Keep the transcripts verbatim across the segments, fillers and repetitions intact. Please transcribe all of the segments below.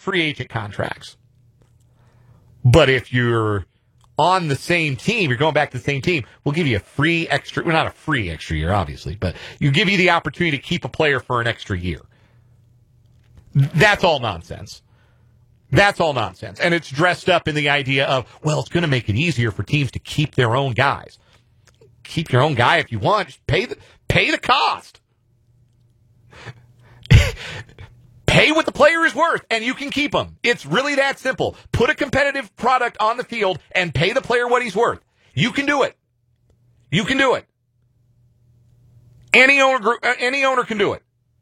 free agent contracts. But if you're on the same team, you're going back to the same team, we'll give you a free extra, well, not a free extra year, obviously, but you give you the opportunity to keep a player for an extra year. That's all nonsense. That's all nonsense. And it's dressed up in the idea of, well, it's going to make it easier for teams to keep their own guys. Keep your own guy if you want. Just pay the, pay the cost. Pay what the player is worth, and you can keep him. It's really that simple. Put a competitive product on the field and pay the player what he's worth. You can do it. You can do it. Any owner group, any owner can do it.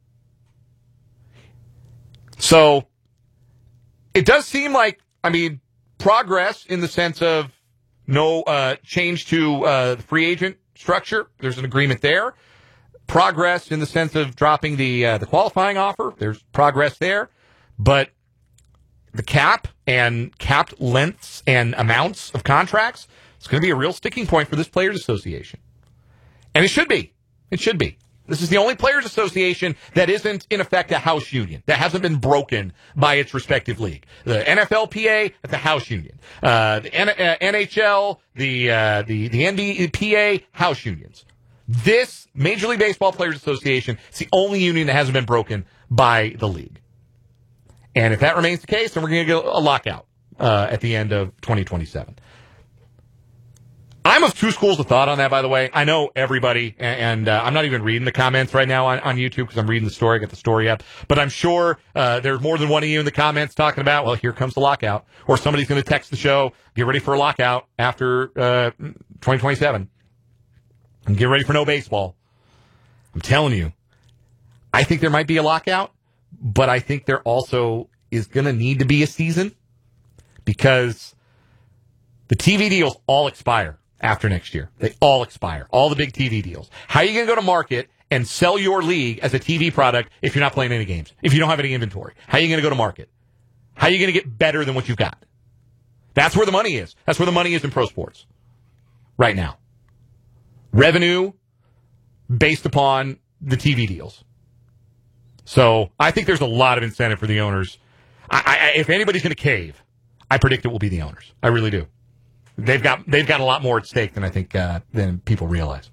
So it does seem like, I mean, progress in the sense of no uh, change to uh, the free agent structure. There's an agreement there. Progress in the sense of dropping the uh, the qualifying offer. There's progress there. But the cap and capped lengths and amounts of contracts, it's going to be a real sticking point for this Players Association. And it should be. It should be. This is the only Players Association that isn't, in effect, a house union, that hasn't been broken by its respective league. The N F L P A, that's a house union. Uh, the N- uh, N H L, the, uh, the, the N B P A, house unions. This Major League Baseball Players Association is the only union that hasn't been broken by the league. And if that remains the case, then we're going to get a lockout uh, at the end of twenty twenty-seven. I'm of two schools of thought on that, by the way. I know everybody, and, and uh, I'm not even reading the comments right now on, on YouTube because I'm reading the story. I got the story up. But I'm sure uh, there's more than one of you in the comments talking about, well, here comes the lockout. Or somebody's going to text the show, get ready for a lockout after uh, twenty twenty-seven. And get ready for no baseball. I'm telling you, I think there might be a lockout, but I think there also is going to need to be a season because the T V deals all expire after next year. They all expire. All the big T V deals. How are you going to go to market and sell your league as a T V product if you're not playing any games, if you don't have any inventory? How are you going to go to market? How are you going to get better than what you've got? That's where the money is. That's where the money is in pro sports right now. Revenue based upon the T V deals. So I think there's a lot of incentive for the owners. I, I, if anybody's going to cave, I predict it will be the owners. I really do. They've got they've got a lot more at stake than I think uh, than people realize.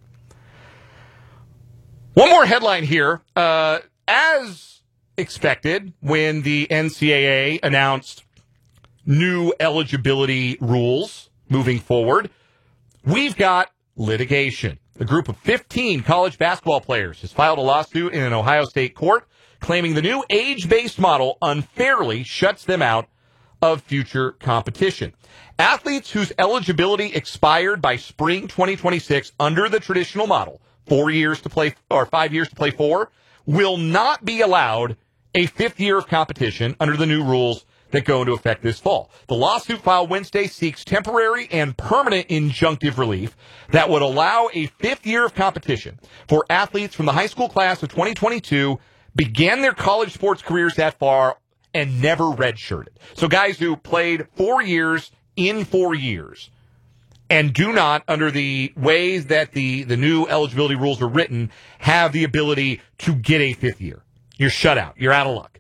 One more headline here. Uh, as expected, when the N C double A announced new eligibility rules moving forward, we've got litigation. A group of fifteen college basketball players has filed a lawsuit in an Ohio State court claiming the new age-based model unfairly shuts them out of future competition. Athletes whose eligibility expired by spring twenty twenty-six under the traditional model, four years to play or five years to play four, will not be allowed a fifth year of competition under the new rules that go into effect this fall. The lawsuit filed Wednesday seeks temporary and permanent injunctive relief that would allow a fifth year of competition for athletes from the high school class of twenty twenty-two began their college sports careers that far and never redshirted. So guys who played four years in four years and do not, under the ways that the, the new eligibility rules are written, have the ability to get a fifth year. You're shut out. You're out of luck.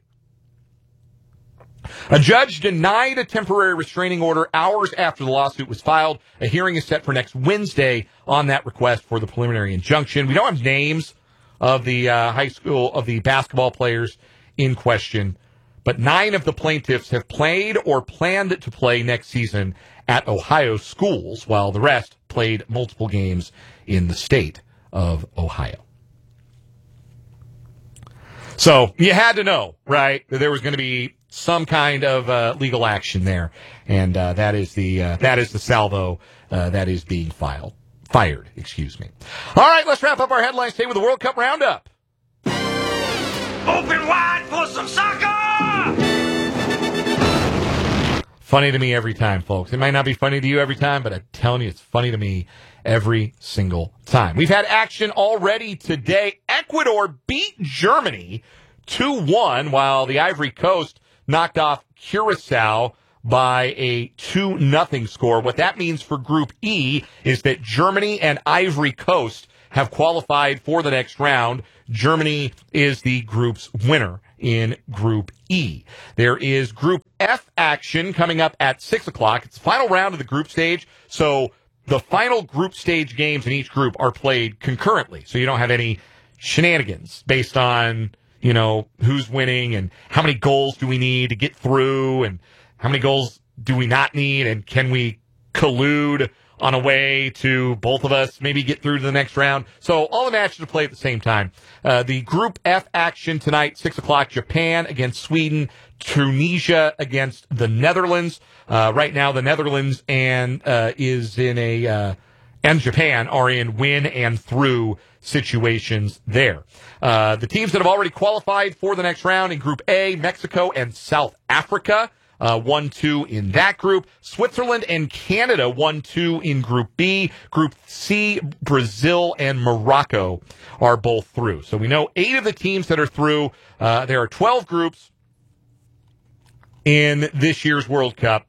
A judge denied a temporary restraining order hours after the lawsuit was filed. A hearing is set for next Wednesday on that request for the preliminary injunction. We don't have names of the uh, high school, of the basketball players in question, but nine of the plaintiffs have played or planned to play next season at Ohio schools, while the rest played multiple games in the state of Ohio. So you had to know, right, that there was going to be some kind of uh, legal action there, and uh, that is the uh, that is the salvo uh, that is being filed, fired. Excuse me. All right, let's wrap up our headlines today with the World Cup roundup. Open wide for some soccer. Funny to me every time, folks. It might not be funny to you every time, but I'm telling you, it's funny to me every single time. We've had action already today. Ecuador beat Germany two one, while the Ivory Coast knocked off Curacao by a two nothing score. What that means for Group E is that Germany and Ivory Coast have qualified for the next round. Germany is the group's winner in Group E. There is Group F action coming up at six o'clock. It's the final round of the group stage, so the final group stage games in each group are played concurrently, so you don't have any shenanigans based on, you know, who's winning and how many goals do we need to get through and how many goals do we not need and can we collude on a way to both of us maybe get through to the next round. So all the matches are played at the same time. Uh, the Group F action tonight, six o'clock, Japan against Sweden, Tunisia against the Netherlands. Uh, right now, the Netherlands and uh, is in a uh, and Japan are in win and through situations there. Uh, the teams that have already qualified for the next round in Group A, Mexico and South Africa. Uh, one two in that group. Switzerland and Canada, one two in Group B. Group C, Brazil and Morocco are both through. So we know eight of the teams that are through. Uh, there are twelve groups in this year's World Cup.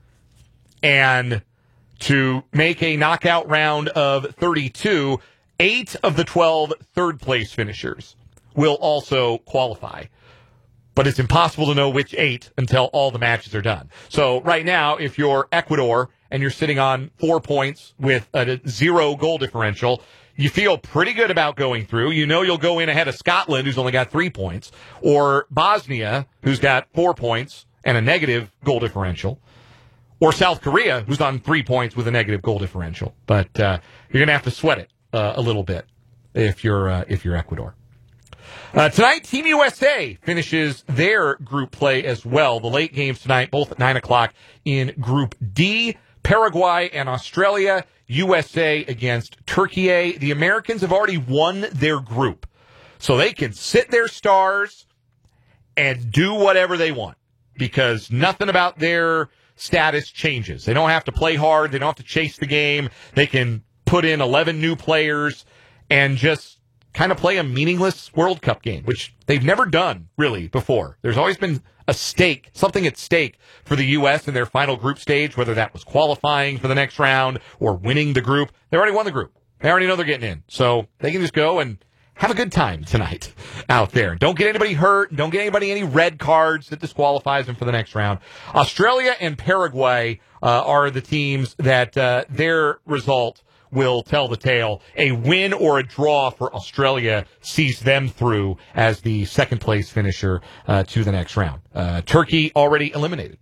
And to make a knockout round of thirty-two, eight of the twelve third-place finishers will also qualify. But it's impossible to know which eight until all the matches are done. So right now, if you're Ecuador and you're sitting on four points with a zero goal differential, you feel pretty good about going through. You know you'll go in ahead of Scotland, who's only got three points, or Bosnia, who's got four points and a negative goal differential, or South Korea, who's on three points with a negative goal differential. But uh, you're going to have to sweat it uh, a little bit if you're uh, if you're Ecuador. Uh, tonight, Team U S A finishes their group play as well. The late games tonight, both at nine o'clock in Group D. Paraguay and Australia, U S A against Turkey. The Americans have already won their group, so they can sit their stars and do whatever they want because nothing about their status changes. They don't have to play hard. They don't have to chase the game. They can put in eleven new players and just kind of play a meaningless World Cup game, which they've never done, really, before. There's always been a stake, something at stake for the U S in their final group stage, whether that was qualifying for the next round or winning the group. They already won the group. They already know they're getting in. So they can just go and have a good time tonight out there. Don't get anybody hurt. Don't get anybody any red cards that disqualifies them for the next round. Australia and Paraguay uh, are the teams that uh, their result will tell the tale. A win or a draw for Australia sees them through as the second place finisher uh, to the next round. Uh, Turkey already eliminated.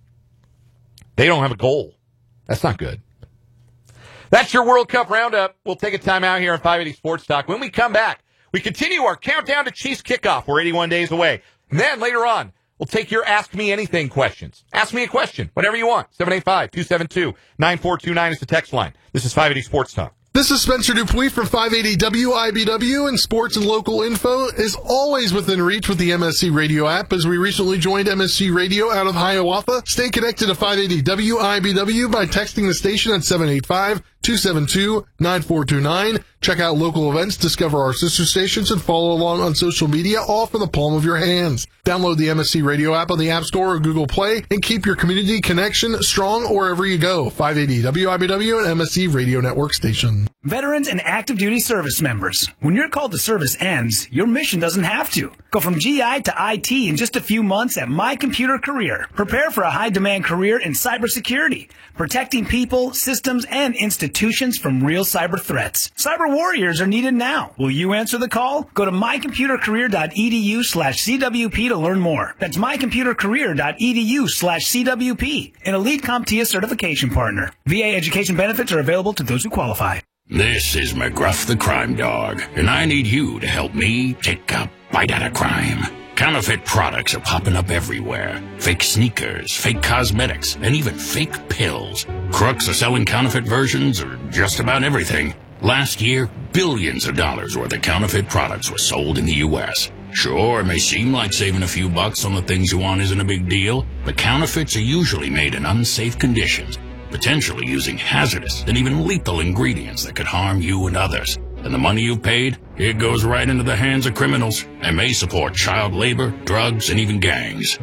They don't have a goal. That's not good. That's your World Cup roundup. We'll take a time out here on five eighty Sports Talk. When we come back, we continue our countdown to Chiefs kickoff. We're eighty-one days away. And then later on, we'll take your Ask Me Anything questions. Ask me a question, whatever you want. seven eight five, two seven two, nine four two nine is the text line. This is five eighty Sports Talk. This is Spencer Dupuis from five eighty W I B W, and sports and local info is always within reach with the M S C Radio app. As we recently joined M S C Radio out of Hiawatha, stay connected to five eighty W I B W by texting the station at seven eight five, two seven two, nine four two nine. Check out local events, discover our sister stations, and follow along on social media, all from the palm of your hands. Download the M S C Radio app on the App Store or Google Play, and keep your community connection strong wherever you go. five eighty W I B W and M S C Radio Network station. Veterans and active duty service members. When your call to service ends, your mission doesn't have to. Go from G I to I T in just a few months at My Computer Career. Prepare for a high-demand career in cybersecurity, protecting people, systems, and institutions from real cyber threats. Cyber warriors are needed now. Will you answer the call? Go to mycomputercareer.edu slash CWP to learn more. That's mycomputercareer.edu slash CWP, an Elite CompTIA certification partner. V A education benefits are available to those who qualify. This is McGruff the Crime Dog, and I need you to help me take a bite out of crime. Counterfeit products are popping up everywhere. Fake sneakers, fake cosmetics, and even fake pills. Crooks are selling counterfeit versions of just about everything. Last year, billions of dollars worth of counterfeit products were sold in the U S Sure, it may seem like saving a few bucks on the things you want isn't a big deal, but counterfeits are usually made in unsafe conditions, potentially using hazardous and even lethal ingredients that could harm you and others. And the money you paid, it goes right into the hands of criminals and may support child labor, drugs, and even gangs.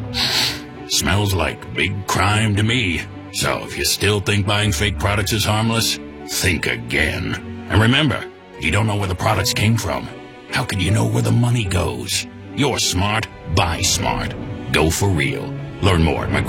Smells like big crime to me. So if you still think buying fake products is harmless, think again. And remember, you don't know where the products came from. How can you know where the money goes? You're smart, buy smart. Go for real. Learn more at